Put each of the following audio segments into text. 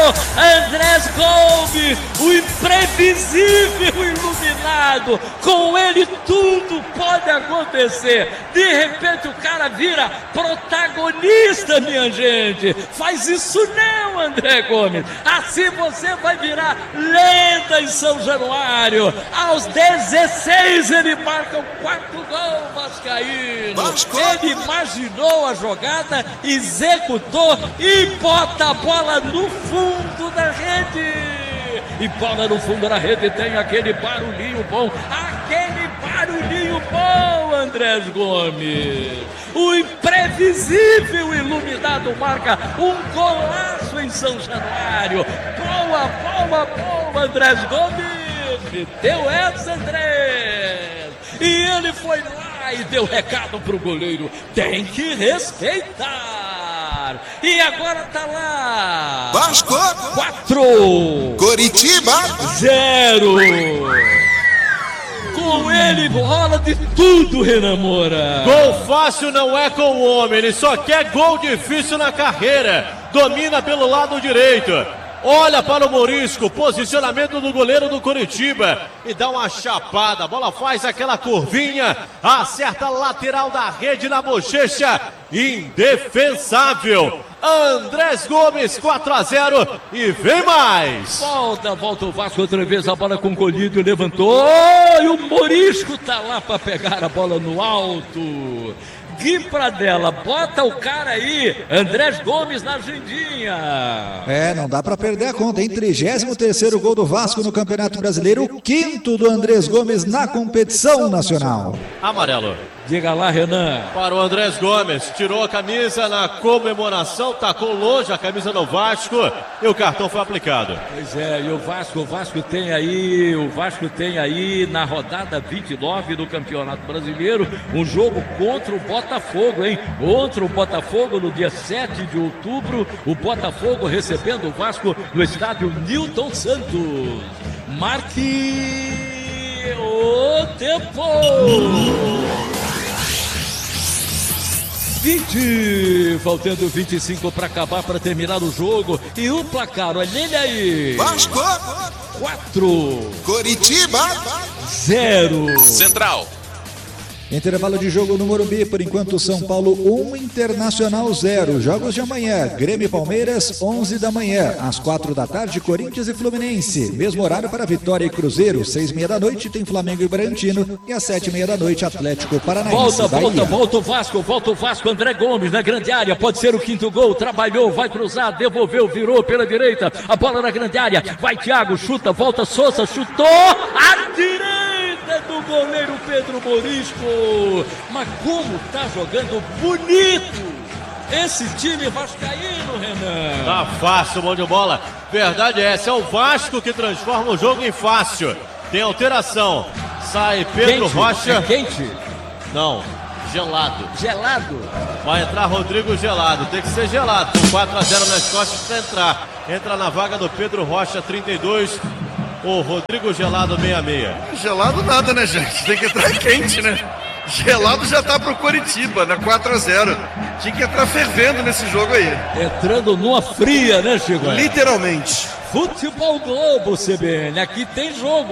Andrés Gomes, o imprevisível iluminado. Com ele tudo pode acontecer. De repente o cara vira protagonista, minha gente. Faz isso não, André Gomes. Assim você vai virar lenda em São Januário. Aos 16 ele marca o 4º gol vascaíno. Ele imaginou a jogada, executou e bota a bola no fundo da rede. E bola no fundo da rede, tem aquele barulhinho bom. Aquele barulhinho bom, Andrés Gomes. O imprevisível iluminado marca um golaço em São Januário. Boa, Andrés Gomes. Deu essa, Andrés. E ele foi lá e deu recado pro goleiro. Tem que respeitar. E agora tá lá. Vasco 4. Coritiba 0. Com ele rola de tudo, Renan Moura. Gol fácil não é com o homem, ele só quer gol difícil na carreira. Domina pelo lado direito. Olha para o Morisco, posicionamento do goleiro do Coritiba e dá uma chapada, a bola faz aquela curvinha, acerta a lateral da rede na bochecha, indefensável. Andrés Gomes 4-0 e vem mais. Volta o Vasco outra vez, a bola com o Colídio, levantou e o Morisco tá lá para pegar a bola no alto. Gui Pradella, bota o cara aí, Andrés Gomes na agendinha. Não dá pra perder a conta, hein? 33º gol do Vasco no Campeonato Brasileiro, o 5º do Andrés Gomes na competição nacional. Amarelo. Diga lá, Renan. Para o Andrés Gomes, tirou a camisa na comemoração, tacou longe a camisa do Vasco e o cartão foi aplicado. Pois é, e o Vasco tem aí na rodada 29 do Campeonato Brasileiro, um jogo contra o Botafogo, hein? Contra o Botafogo no dia 7 de outubro, o Botafogo recebendo o Vasco no estádio Newton Santos. Marque o tempo! 20, faltando 25 para acabar, para terminar o jogo. E o placar, olha ele aí. Vasco 4. Coritiba 0. Central. Intervalo de jogo no Morumbi, por enquanto São Paulo 1, Internacional 0. Jogos de amanhã, Grêmio e Palmeiras, 11 da manhã. Às 4 da tarde, Corinthians e Fluminense. Mesmo horário para Vitória e Cruzeiro. 6h30 da noite tem Flamengo e Bragantino. E às 7h30 da noite, Atlético Paranaense. Volta o Vasco, André Gomes na grande área. Pode ser o 5º gol, trabalhou, vai cruzar, devolveu, virou pela direita. A bola na grande área, vai Thiago, chuta, volta Souza, chutou, a direita do goleiro Pedro Morisco. Mas como tá jogando bonito esse time vascaíno, Renan. Tá fácil, mão de bola. Verdade é essa, é o Vasco que transforma o jogo em fácil. Tem alteração. Sai Pedro quente, Rocha. É quente? Não, gelado. Gelado? Vai entrar Rodrigo Gelado, tem que ser gelado. Com 4-0 nas costas para entrar. Entra na vaga do Pedro Rocha, 32. O Rodrigo Gelado, 66. Gelado nada, né, gente? Tem que entrar quente, né? Gelado já tá pro Coritiba, né? 4-0. Tinha que entrar fervendo nesse jogo aí. Entrando numa fria, né, Chico? Literalmente. Futebol Globo, CBN, aqui tem jogo.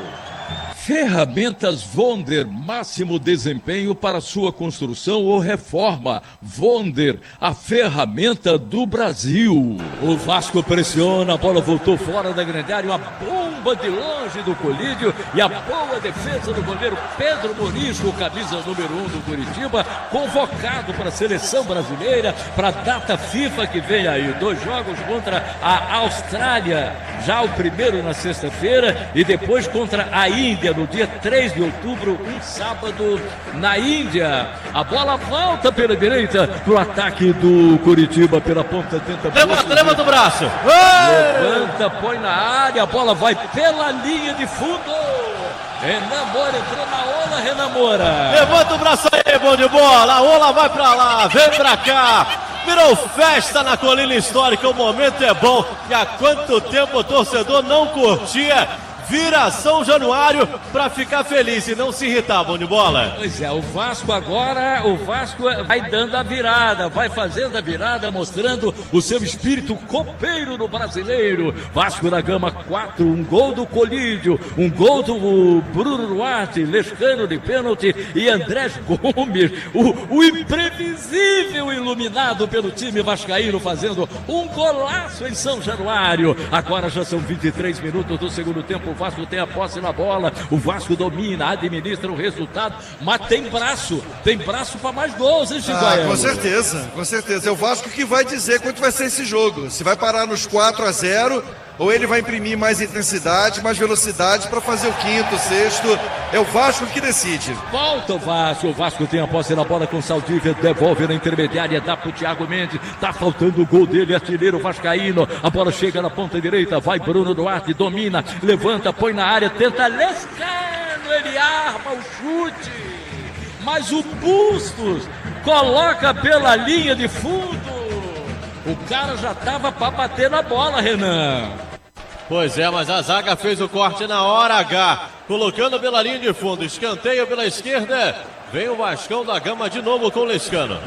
Ferramentas Vonder, máximo desempenho para sua construção ou reforma. Vonder, a ferramenta do Brasil. O Vasco pressiona, a bola voltou fora da grande área, uma bomba de longe do Colídio e a boa defesa do goleiro Pedro Morisco, camisa número 1 do Curitiba, convocado para a seleção brasileira, para a data FIFA que vem aí. 2 jogos contra a Austrália, já o primeiro na sexta-feira e depois contra a Índia, no dia 3 de outubro, um sábado, na Índia. A bola volta pela direita pro ataque do Curitiba, pela ponta, tenta... Levanta o braço. Levanta, põe na área, a bola vai pela linha de fundo. Renan Moura entrou na ola, Renan Moura. Levanta o braço aí, bom de bola. A ola vai pra lá, vem pra cá. Virou festa na Colina Histórica, o momento é bom. E há quanto tempo o torcedor não curtia vira São Januário para ficar feliz e não se irritar, bom de bola. Pois é, o Vasco agora, vai dando a virada, vai fazendo a virada, mostrando o seu espírito copeiro no Brasileiro. Vasco da Gama 4, um gol do Colídio, um gol do Bruno Duarte, Lescano de pênalti e Andrés Gomes, o imprevisível iluminado pelo time vascaíno, fazendo um golaço em São Januário. Agora já são 23 minutos do segundo tempo, o Vasco tem a posse na bola, o Vasco domina, administra o resultado, mas tem braço para mais gols, hein, Chico? Com certeza, é o Vasco que vai dizer quanto vai ser esse jogo, se vai parar nos 4-0 ou ele vai imprimir mais intensidade, mais velocidade para fazer o quinto, o sexto. É o Vasco que decide. Volta o Vasco tem a posse na bola com Saldívia, devolve na intermediária, dá pro Thiago Mendes, tá faltando o gol dele, artilheiro vascaíno, a bola chega na ponta direita, vai Bruno Duarte, domina, levanta, põe na área, tenta Lescano, ele arma o chute, mas o Bustos coloca pela linha de fundo. O cara já tava para bater na bola, Renan. Pois é, mas a zaga fez o corte na hora H, colocando pela linha de fundo, escanteio pela esquerda. Vem o Vascão da Gama de novo com o Lescano.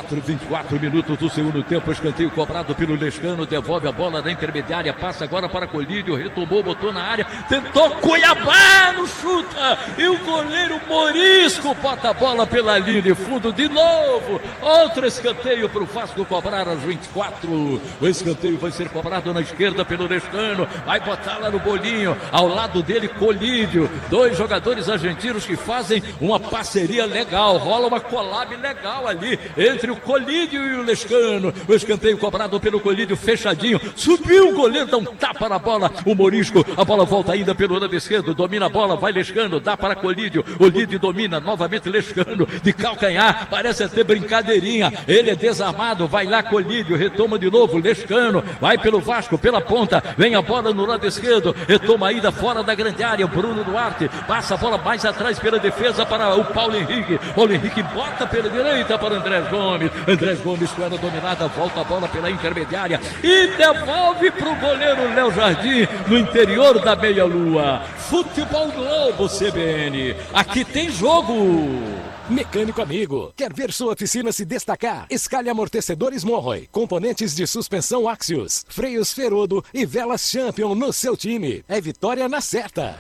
24 minutos do segundo tempo, escanteio cobrado pelo Lescano, devolve a bola da intermediária, passa agora para Colídio, retomou, botou na área, tentou Cuiabá no chuta, e o goleiro Morisco bota a bola pela linha de fundo de novo. Outro escanteio para o Vasco cobrar às 24. O escanteio vai ser cobrado na esquerda pelo Lescano, vai botar lá no bolinho, ao lado dele Colídio, dois jogadores argentinos que fazem uma parceria legal, rola uma collab legal ali entre o Colídio e o Lescano. O escanteio cobrado pelo Colídio, fechadinho, subiu o goleiro, dá um tapa na bola, o Morisco, a bola volta ainda pelo lado esquerdo, domina a bola, vai Lescano, dá para Colídio, Colídio domina, novamente Lescano, de calcanhar, parece até brincadeirinha, ele é desarmado, vai lá Colídio, retoma de novo, Lescano, vai pelo Vasco, pela ponta, vem a bola no lado esquerdo, retoma a ida fora da grande área, Bruno Duarte, passa a bola mais atrás pela defesa para o Paulo Henrique, bota pela direita para Andrés Gomes com ela dominada, volta a bola pela intermediária e devolve para o goleiro Léo Jardim no interior da meia-lua. Futebol Globo CBN, aqui tem jogo. Mecânico amigo, quer ver sua oficina se destacar? Escalhe amortecedores Monroy, componentes de suspensão Axios, freios Ferodo e velas Champion no seu time. É vitória na certa.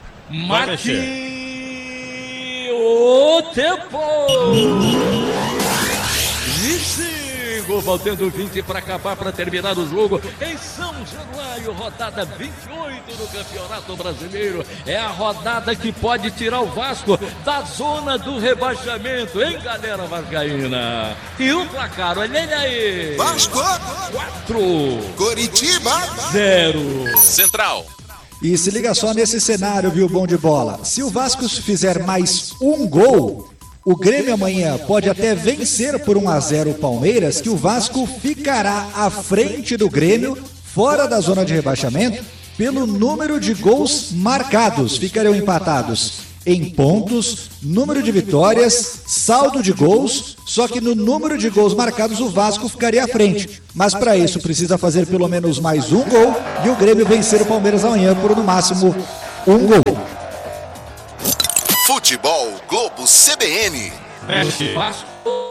Mate o tempo! 25, faltando 20 para acabar, para terminar o jogo em São Januário, rodada 28 do Campeonato Brasileiro. É a rodada que pode tirar o Vasco da zona do rebaixamento, hein, galera vascaína? E o placar, olha ele aí: Vasco 4, Coritiba 0. Central. E se liga só nesse cenário, viu, bom de bola. Se o Vasco fizer mais um gol, o Grêmio amanhã pode até vencer por 1-0 o Palmeiras, que o Vasco ficará à frente do Grêmio, fora da zona de rebaixamento, pelo número de gols marcados. Ficariam empatados em pontos, número de vitórias, saldo de gols, só que no número de gols marcados o Vasco ficaria à frente. Mas para isso precisa fazer pelo menos mais um gol e o Grêmio vencer o Palmeiras amanhã por no máximo um gol. Futebol Globo CBN. Vasco,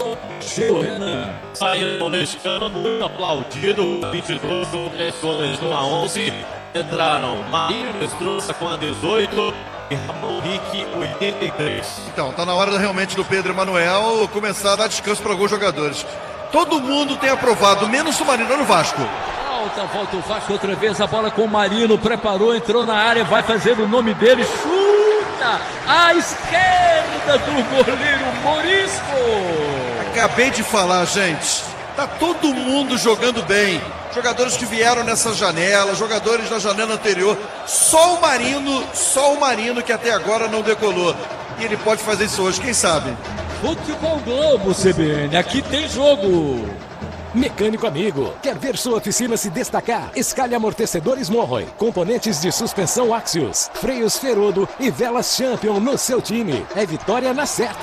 saiu o Lescano, muito aplaudido, 22 goles a 11, entraram Marinho Estruça com a 18 e Ramon Henrique 83. Então, tá na hora realmente do Pedro Emanuel começar a dar descanso para alguns jogadores. Todo mundo tem aprovado, menos o Marino no Vasco. Volta o Vasco outra vez, a bola com o Marino, preparou, entrou na área, vai fazer o nome dele, chuta à esquerda do goleiro Morisco. Acabei de falar, gente, tá todo mundo jogando bem. Jogadores que vieram nessa janela, jogadores da janela anterior, só o Marino que até agora não decolou. E ele pode fazer isso hoje, quem sabe? Futebol Globo CBN, aqui tem jogo. Mecânico amigo, quer ver sua oficina se destacar? Escalhe amortecedores Monroy, componentes de suspensão Axios, freios Ferodo e velas Champion no seu time. É vitória na certa.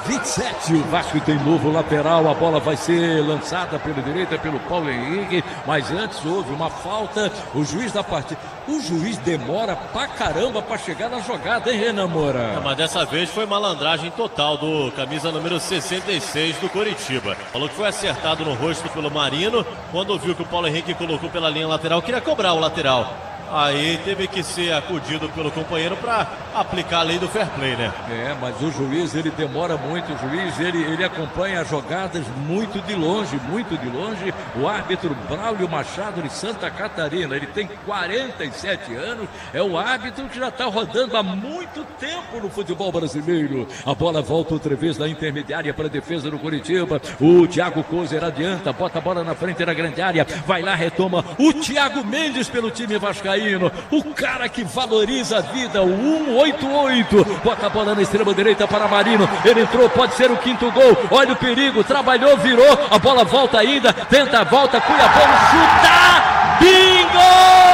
27. O Vasco tem novo lateral, a bola vai ser lançada pela direita pelo Paulo Henrique, mas antes houve uma falta, o juiz da partida, o juiz demora pra caramba pra chegar na jogada, hein, Renan Moura? Mas dessa vez foi malandragem total do camisa número 66 do Coritiba. Falou que foi acertado no rosto pelo Marino, quando viu que o Paulo Henrique colocou pela linha lateral, queria cobrar o lateral. Aí teve que ser acudido pelo companheiro para aplicar a lei do fair play, né? Mas o juiz, ele demora muito, o juiz, ele acompanha as jogadas muito de longe. O árbitro Braulio Machado de Santa Catarina, ele tem 47 anos, é o árbitro que já está rodando há muito tempo no futebol brasileiro. A bola volta outra vez da intermediária para a defesa do Coritiba, o Thiago Kozer adianta, bota a bola na frente da grande área, vai lá, retoma o Thiago Mendes pelo time vascaíno. O cara que valoriza a vida, o 188, bota a bola na extrema direita para Marino, ele entrou, pode ser o 5º gol, olha o perigo, trabalhou, virou, a bola volta ainda, tenta a volta, Cuiabano chuta, bingo!